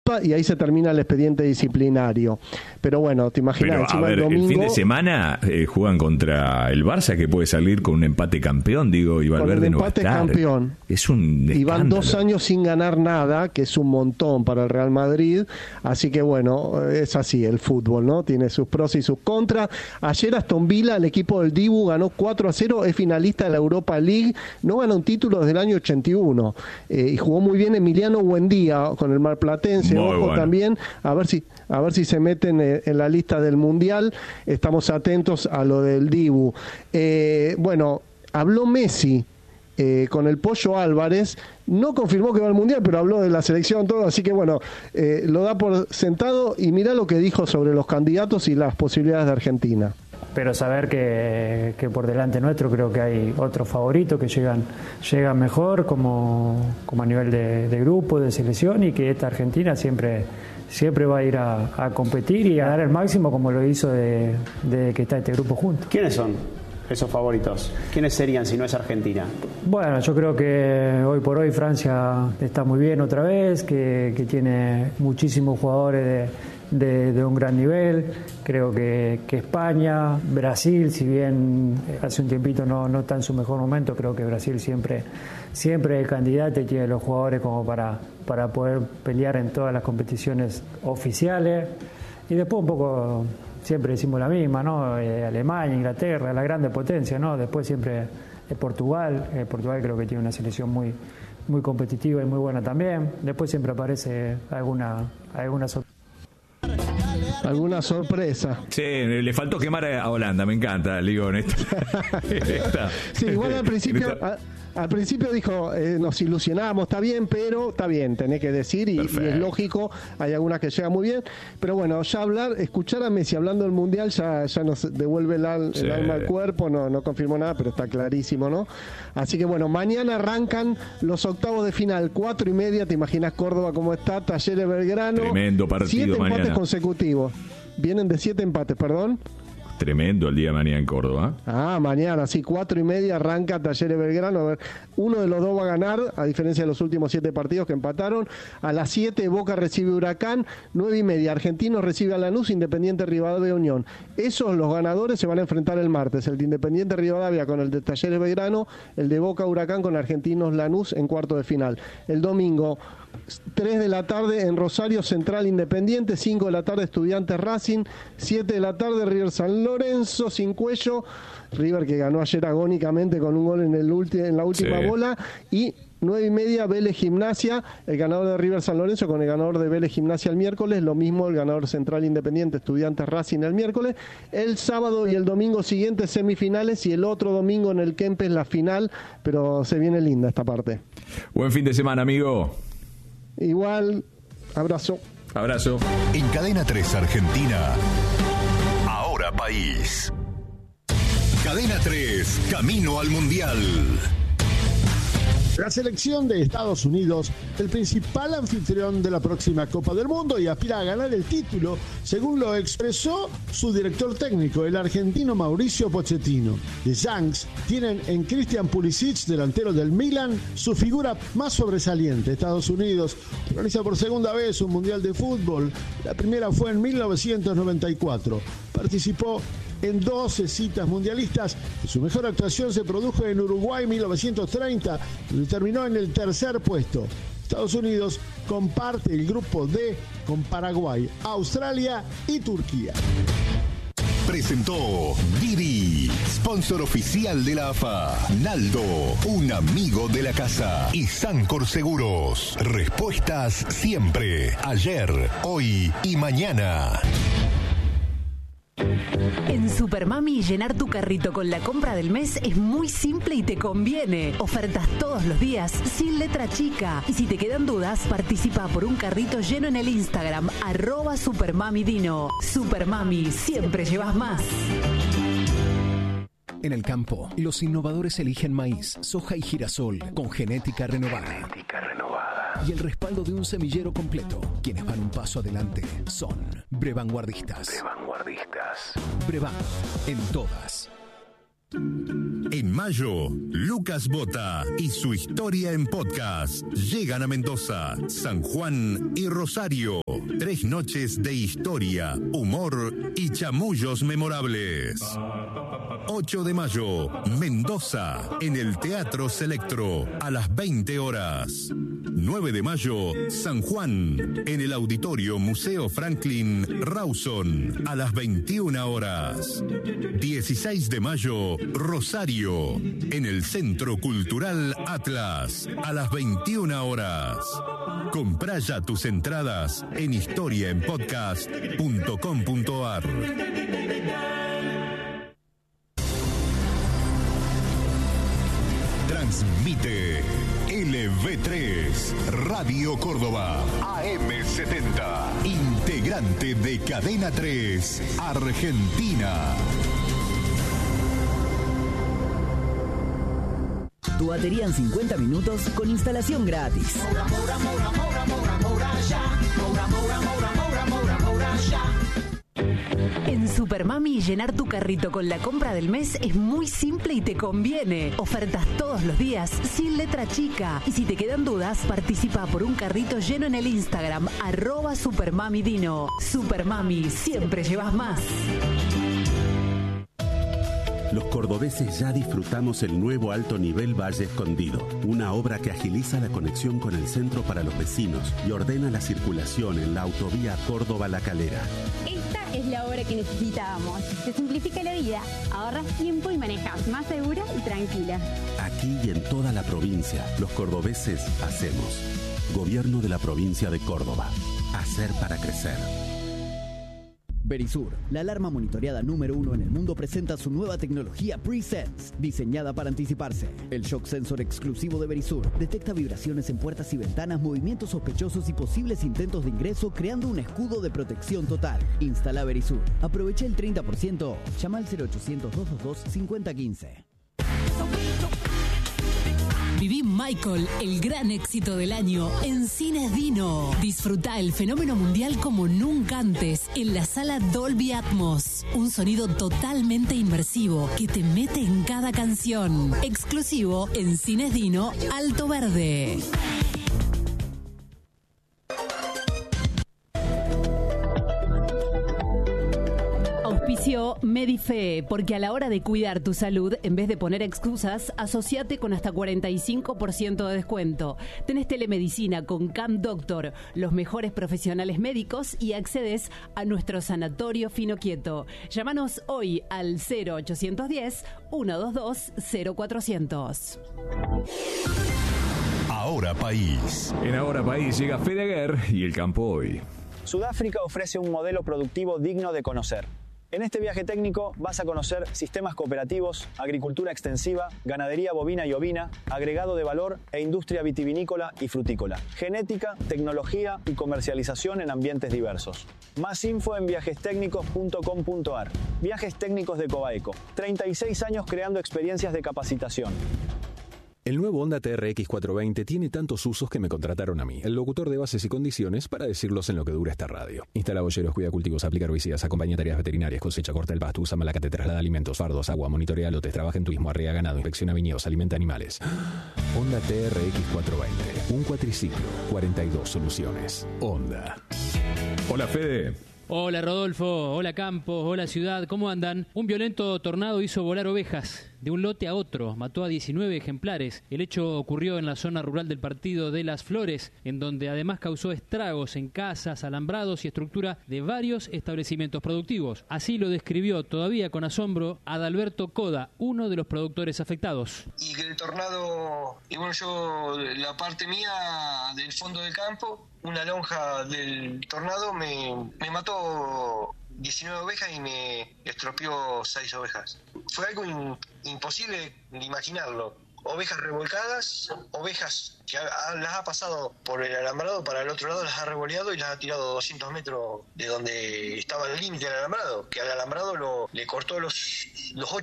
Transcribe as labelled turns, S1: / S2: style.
S1: y ahí se termina el expediente disciplinario. Pero bueno, te imaginas,
S2: encima el domingo, el fin de semana juegan contra el Barça, que puede salir con un empate campeón, digo, y Valverde no va a estar.
S1: Empate campeón.
S2: Es un escándalo.
S1: Y van 2 años sin ganar nada, que es un montón para el Real Madrid. Así que bueno, es así el fútbol, ¿no? Tiene sus pros y sus contras. Ayer Aston Villa, el equipo del Dibu, ganó 4-0, es finalista de la Europa League, no gana un título desde el año 81. Y jugó muy bien Emiliano Buendía con el marplatense. Ojo, bueno, también, a ver si se meten en la lista del Mundial. Estamos atentos a lo del Dibu. Bueno, habló Messi con el Pollo Álvarez, no confirmó que va al Mundial, pero habló de la selección, todo, así que bueno, lo da por sentado y mirá lo que dijo sobre los candidatos y las posibilidades de Argentina.
S3: Pero saber que por delante nuestro creo que hay otros favoritos que llegan mejor como a nivel de grupo, de selección, y que esta Argentina siempre va a ir a competir y a dar el máximo como lo hizo de que está este grupo junto.
S4: ¿Quiénes son esos favoritos? ¿Quiénes serían si no es Argentina?
S3: Bueno, yo creo que hoy por hoy Francia está muy bien otra vez, que tiene muchísimos jugadores de un gran nivel. Creo que España, Brasil, si bien hace un tiempito no está en su mejor momento, creo que Brasil siempre es candidato y tiene los jugadores como para poder pelear en todas las competiciones oficiales. Y después un poco siempre decimos la misma, ¿no? Alemania, Inglaterra, la grande potencia, ¿no? Después siempre Portugal. Portugal creo que tiene una selección muy competitiva y muy buena también. Después siempre aparece alguna sorpresa.
S1: ¿Alguna sorpresa?
S2: Sí, le faltó quemar a Holanda, me encanta, Ligón.
S1: Sí, igual al principio dijo, nos ilusionamos, está bien, pero está bien, tenés que decir, y es lógico, hay algunas que llegan muy bien, pero bueno, ya escuchar a Messi hablando del Mundial ya nos devuelve el alma al cuerpo, no confirmó nada, pero está clarísimo, ¿no? Así que bueno, mañana arrancan los octavos de final, 4:30, te imaginas Córdoba cómo está, Talleres Belgrano.
S2: Tremendo partido
S1: 7
S2: mañana.
S1: empates consecutivos, vienen de 7 empates, perdón.
S2: Tremendo el día de mañana en Córdoba.
S1: Mañana, sí, 4:30 arranca Talleres Belgrano. A ver, uno de los dos va a ganar, a diferencia de los últimos 7 partidos que empataron. A las 7 Boca recibe Huracán, 9:30 Argentinos recibe a Lanús, Independiente Rivadavia Unión. Esos, los ganadores, se van a enfrentar el martes. El de Independiente Rivadavia con el de Talleres Belgrano, el de Boca Huracán con Argentinos Lanús en cuarto de final. El domingo, 3 de la tarde en Rosario Central Independiente, 5 de la tarde Estudiantes Racing, 7 de la tarde River San Lorenzo sin Cuello, River que ganó ayer agónicamente con un gol en la última bola, y 9:30 Vélez Gimnasia, el ganador de River San Lorenzo con el ganador de Vélez Gimnasia el miércoles, lo mismo el ganador Central Independiente Estudiantes Racing el miércoles. El sábado y el domingo siguiente semifinales, y el otro domingo en el Kempes la final, pero se viene linda esta parte.
S2: Buen fin de semana, amigo.
S1: Igual, abrazo.
S5: En Cadena 3 Argentina, Ahora País. Cadena 3, camino al Mundial.
S6: La selección de Estados Unidos, el principal anfitrión de la próxima Copa del Mundo, y aspira a ganar el título, según lo expresó su director técnico, el argentino Mauricio Pochettino. The Yanks tienen en Christian Pulisic, delantero del Milan, su figura más sobresaliente. Estados Unidos organiza por segunda vez un Mundial de Fútbol. La primera fue en 1994. Participó en 12 citas mundialistas. Su mejor actuación se produjo en Uruguay 1930, donde terminó en el tercer puesto. Estados Unidos comparte el grupo D con Paraguay, Australia y Turquía.
S5: Presentó Didi, sponsor oficial de la AFA. Naldo, un amigo de la casa. Y Sancor Seguros. Respuestas siempre. Ayer, hoy y mañana.
S7: En Supermami, llenar tu carrito con la compra del mes es muy simple y te conviene. Ofertas todos los días, sin letra chica. Y si te quedan dudas, participa por un carrito lleno en el Instagram, @SupermamiDino. Supermami, siempre llevas más.
S8: En el campo, los innovadores eligen maíz, soja y girasol con genética renovada. Y el respaldo de un semillero completo. Quienes van un paso adelante son Brevanguardistas. Brevan, en todas.
S5: En mayo, Lucas Bota y su historia en podcast llegan a Mendoza, San Juan y Rosario. 3 noches de historia, humor y chamullos memorables. 8 de mayo, Mendoza, en el Teatro Selectro, a las 20 horas. 9 de mayo, San Juan, en el Auditorio Museo Franklin Rawson, a las 21 horas. 16 de mayo, Rosario, en el Centro Cultural Atlas, a las 21 horas. Comprá ya tus entradas en historiaenpodcast.com.ar. Transmite LV3 Radio Córdoba AM70, integrante de Cadena 3 Argentina.
S9: Tu batería en 50 minutos con instalación gratis.
S7: En Supermami, llenar tu carrito con la compra del mes es muy simple y te conviene. Ofertas todos los días, sin letra chica. Y si te quedan dudas, participa por un carrito lleno en el Instagram, @supermamidino. Supermami, siempre llevas más.
S10: Los cordobeses ya disfrutamos el nuevo alto nivel Valle Escondido, una obra que agiliza la conexión con el centro para los vecinos y ordena la circulación en la autovía Córdoba-La Calera.
S11: Esta es la obra que necesitábamos. Te simplifica la vida, ahorras tiempo y manejas más segura y tranquila.
S10: Aquí y en toda la provincia, los cordobeses hacemos. Gobierno de la provincia de Córdoba. Hacer para crecer.
S9: Verisur, la alarma monitoreada número 1 en el mundo, presenta su nueva tecnología Pre-Sense, diseñada para anticiparse. El shock sensor exclusivo de Verisur detecta vibraciones en puertas y ventanas, movimientos sospechosos y posibles intentos de ingreso, creando un escudo de protección total. Instala Verisur. Aprovecha el 30%. Llama al 0800-222-5015.
S12: Viví Michael, el gran éxito del año, en Cines Dino. Disfruta el fenómeno mundial como nunca antes en la sala Dolby Atmos. Un sonido totalmente inmersivo que te mete en cada canción. Exclusivo en Cines Dino, Alto Verde. Auspicio Medife, porque a la hora de cuidar tu salud, en vez de poner excusas, asociate con hasta 45% de descuento. Tenés telemedicina con Camp Doctor, los mejores profesionales médicos, y accedes a nuestro sanatorio Fino Quieto. Llámanos hoy al 0810-122-0400.
S5: Ahora País.
S2: En Ahora País llega Fedeguer y el campo hoy.
S4: Sudáfrica ofrece un modelo productivo digno de conocer. En este viaje técnico vas a conocer sistemas cooperativos, agricultura extensiva, ganadería bovina y ovina, agregado de valor e industria vitivinícola y frutícola, genética, tecnología y comercialización en ambientes diversos. Más info en viajestécnicos.com.ar. Viajes Técnicos de Cobaeco. 36 años creando experiencias de capacitación.
S13: El nuevo Honda TRX 420 tiene tantos usos que me contrataron a mí, el locutor de bases y condiciones, para decirlos en lo que dura esta radio. Instala boyeros, cuida cultivos, aplica herbicidas, acompaña tareas veterinarias, cosecha, corta el pasto, usa malacate, traslada alimentos, fardos, agua, monitorea lotes, trabaja en turismo, arrea ganado, inspecciona viñedos, alimenta animales. Honda TRX 420, un cuatriciclo, 42 soluciones. Honda.
S2: Hola, Fede.
S14: Hola Rodolfo, hola Campos, hola Ciudad, ¿cómo andan? Un violento tornado hizo volar ovejas de un lote a otro, mató a 19 ejemplares. El hecho ocurrió en la zona rural del Partido de las Flores, en donde además causó estragos en casas, alambrados y estructura de varios establecimientos productivos. Así lo describió todavía con asombro Adalberto Coda, uno de los productores afectados.
S15: Y que el tornado, y bueno, yo, la parte mía del fondo del campo, una lonja del tornado me mató 19 ovejas y me estropeó 6 ovejas. Fue algo imposible de imaginarlo. Ovejas revolcadas, ovejas que las ha pasado por el alambrado para el otro lado, las ha revoleado y las ha tirado 200 metros de donde estaba el límite del alambrado, que al alambrado le cortó los 8